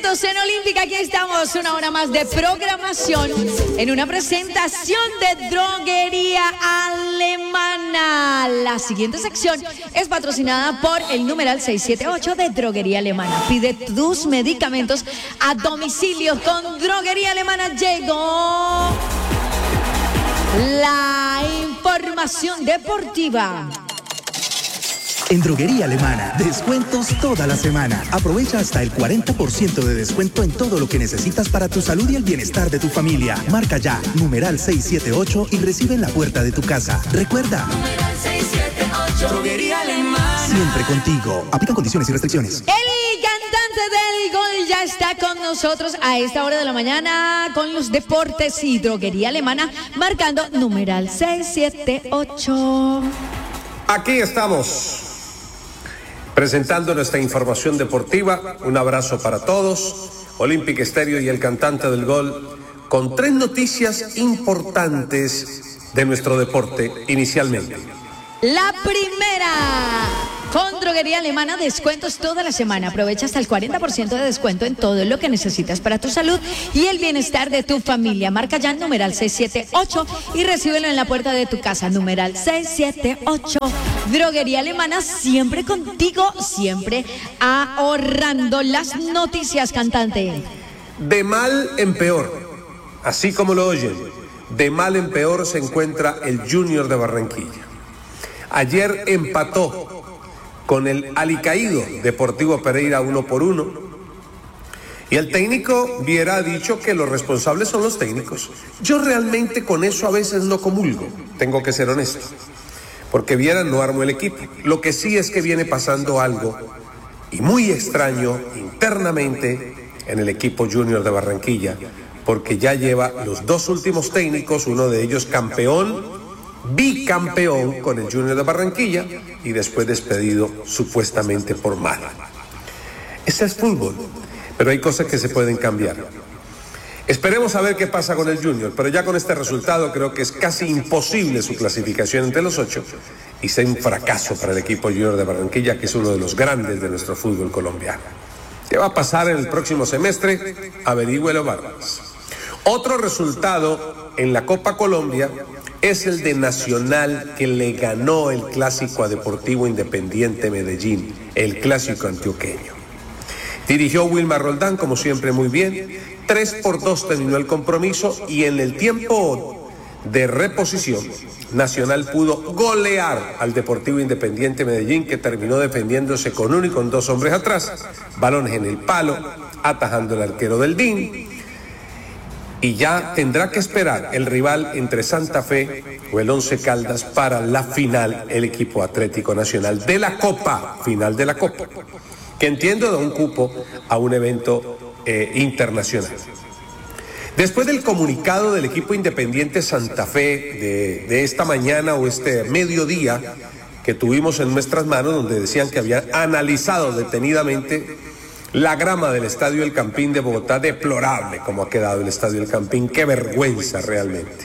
atentos en Olímpica, aquí estamos, una hora más de programación en una presentación de Droguería Alemana. La siguiente sección es patrocinada por el numeral 678 de Droguería Alemana. Pide tus medicamentos a domicilio con Droguería Alemana. Llegó la información deportiva. En Droguería Alemana, descuentos toda la semana. Aprovecha hasta el 40% de descuento en todo lo que necesitas para tu salud y el bienestar de tu familia. Marca ya, numeral 678 y recibe en la puerta de tu casa. Recuerda, numeral 678. Droguería Alemana. Siempre contigo. Aplican condiciones y restricciones. El cantante del gol ya está con nosotros a esta hora de la mañana con los deportes y Droguería Alemana, marcando numeral 678. Aquí estamos, presentando nuestra información deportiva. Un abrazo para todos. Olímpica Estéreo y el cantante del gol, con 3 noticias importantes de nuestro deporte inicialmente. La primera, con Droguería Alemana, descuentos toda la semana. Aprovecha hasta el 40% de descuento en todo lo que necesitas para tu salud y el bienestar de tu familia. Marca ya el numeral 678 y recíbelo en la puerta de tu casa. Numeral 678. Droguería Alemana, siempre contigo, siempre ahorrando. Las noticias, cantante. De mal en peor, así como lo oyen, de mal en peor se encuentra el Junior de Barranquilla. Ayer empató con el alicaído Deportivo Pereira 1-1. Y el técnico Viera ha dicho que los responsables son los técnicos. Yo realmente con eso a veces no comulgo, tengo que ser honesto, porque Viera no armó el equipo. Lo que sí es que viene pasando algo y muy extraño internamente en el equipo Junior de Barranquilla, porque ya lleva los 2 últimos técnicos, uno de ellos campeón, bicampeón con el Junior de Barranquilla y después despedido supuestamente por mal. Ese es fútbol, pero hay cosas que se pueden cambiar. Esperemos a ver qué pasa con el Junior, pero ya con este resultado creo que es casi imposible su clasificación entre los 8 y sea un fracaso para el equipo Junior de Barranquilla, que es uno de los grandes de nuestro fútbol colombiano. ¿Qué va a pasar en el próximo semestre? Averígüelo, Vargas. Otro resultado en la Copa Colombia es el de Nacional, que le ganó el clásico a Deportivo Independiente Medellín, el clásico antioqueño. Dirigió Wilmar Roldán, como siempre, muy bien. 3-2 terminó el compromiso y en el tiempo de reposición, Nacional pudo golear al Deportivo Independiente Medellín, que terminó defendiéndose con 1 y con 2 hombres atrás, balones en el palo, atajando el arquero del DIN. Y ya tendrá que esperar el rival entre Santa Fe o el Once Caldas para la final, el equipo Atlético Nacional de la Copa, final de la Copa, que entiendo da un cupo a un evento internacional. Después del comunicado del equipo Independiente Santa Fe de esta mañana o este mediodía que tuvimos en nuestras manos, donde decían que habían analizado detenidamente la grama del Estadio El Campín de Bogotá, deplorable como ha quedado el Estadio El Campín, qué vergüenza realmente.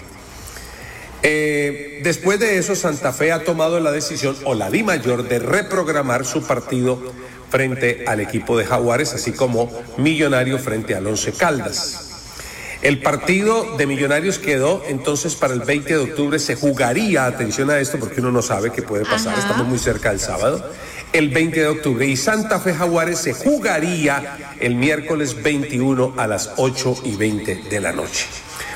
Después de eso, Santa Fe ha tomado la decisión, o la DIMAYOR, de reprogramar su partido frente al equipo de Jaguares, así como Millonarios frente al Once Caldas. El partido de Millonarios quedó entonces para el 20 de octubre, se jugaría, atención a esto porque uno no sabe qué puede pasar, estamos muy cerca del sábado, el 20 de octubre, y Santa Fe Jaguares se jugaría el miércoles 21 a las 8:20 de la noche.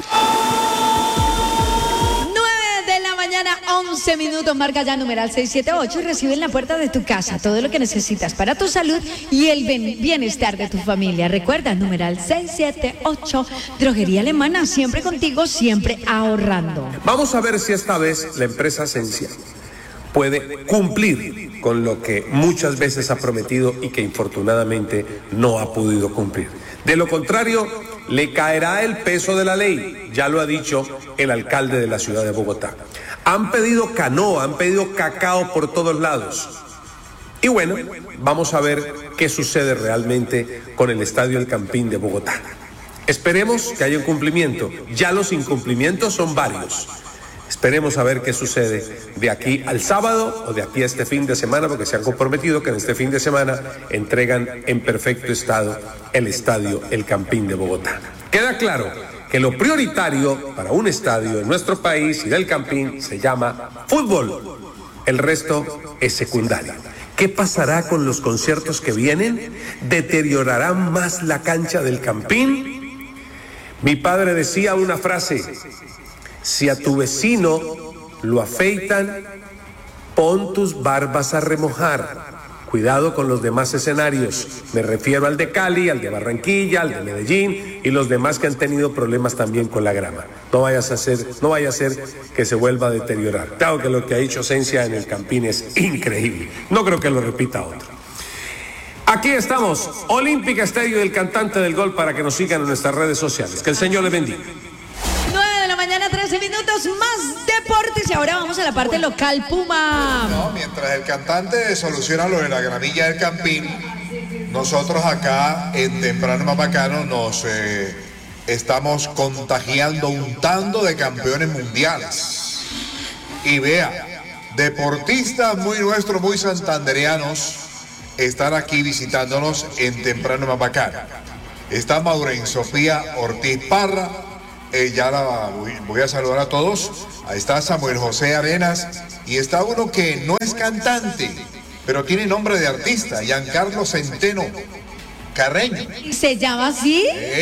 11 minutos, marca ya numeral 678 y recibe en la puerta de tu casa todo lo que necesitas para tu salud y el bienestar de tu familia. Recuerda, numeral 678, Droguería Alemana, siempre contigo, siempre ahorrando. Vamos a ver si esta vez la empresa Esencia puede cumplir con lo que muchas veces ha prometido y que infortunadamente no ha podido cumplir. De lo contrario, le caerá el peso de la ley, ya lo ha dicho el alcalde de la ciudad de Bogotá. Han pedido canoa, han pedido cacao por todos lados. Y bueno, vamos a ver qué sucede realmente con el Estadio El Campín de Bogotá. Esperemos que haya un cumplimiento. Ya los incumplimientos son varios. Esperemos a ver qué sucede de aquí al sábado o de aquí a este fin de semana, porque se han comprometido que en este fin de semana entregan en perfecto estado el estadio El Campín de Bogotá. Queda claro que lo prioritario para un estadio en nuestro país y del Campín se llama fútbol. El resto es secundario. ¿Qué pasará con los conciertos que vienen? ¿Deteriorarán más la cancha del Campín? Mi padre decía una frase: si a tu vecino lo afeitan, pon tus barbas a remojar. Cuidado con los demás escenarios. Me refiero al de Cali, al de Barranquilla, al de Medellín y los demás que han tenido problemas también con la grama. No vaya a ser que se vuelva a deteriorar. Claro que lo que ha dicho Cencia en el Campín es increíble. No creo que lo repita otro. Aquí estamos, Olímpica Estéreo del Cantante del Gol, para que nos sigan en nuestras redes sociales. Que el Señor les bendiga. 9 de la mañana, 13 minutos, más deportes. Y ahora vamos a la parte local, Puma. No, mientras el cantante soluciona lo de la gramilla del Campín, nosotros acá en Temprano Más Bacano nos estamos contagiando, untando de campeones mundiales. Y vea, deportistas muy nuestros, muy santandereanos, están aquí visitándonos en Temprano Más Bacano. Está Maureen Sofía Ortiz Parra. Ya la voy a saludar a todos. Ahí está Samuel José Arenas y está uno que no es cantante, pero tiene nombre de artista, Giancarlo Centeno Carreño. ¿Se llama así?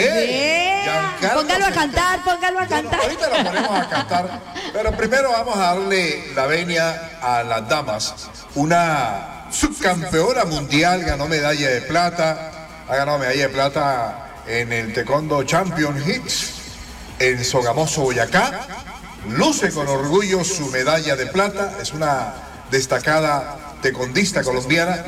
Póngalo a cantar, Ahorita lo ponemos a cantar, pero primero vamos a darle la venia a las damas. Una subcampeona mundial, ganó medalla de plata, ha ganado medalla de plata en el Taekwondo Championships en Sogamoso, Boyacá. Luce con orgullo su medalla de plata, es una destacada taekwondista colombiana.